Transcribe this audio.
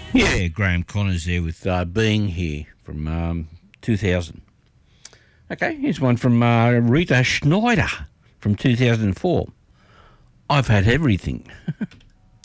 Yeah, Graham Connors there with Being Here from 2000. Okay, here's one from Rita Schneider from 2004. I've had everything.